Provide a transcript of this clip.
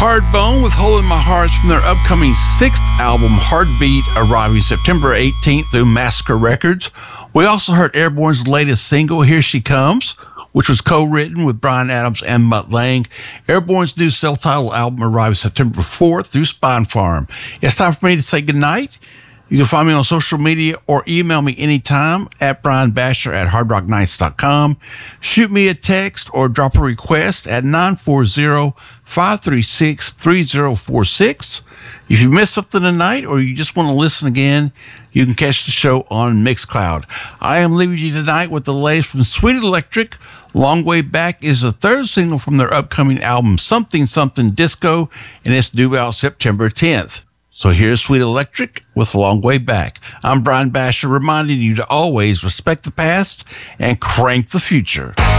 Hardbone with Hole in My Heart from their upcoming 6th album, Heartbeat, arriving September 18th through Massacre Records. We also heard Airborne's latest single, Here She Comes, which was co-written with Bryan Adams and Mutt Lange. Airborne's new self-titled album arrives September 4th through Spinefarm. It's time for me to say goodnight. You can find me on social media or email me anytime at brianbasher@hardrocknights.com. Shoot me a text or drop a request at 940-536-3046. If you missed something tonight or you just want to listen again, you can catch the show on Mixcloud. I am leaving you tonight with the latest from Sweet Electric. Long Way Back is the third single from their upcoming album, Something Something Disco, and it's due out September 10th. So here's Sweet Electric with Long Way Back. I'm Brian Basher, reminding you to always respect the past and crank the future.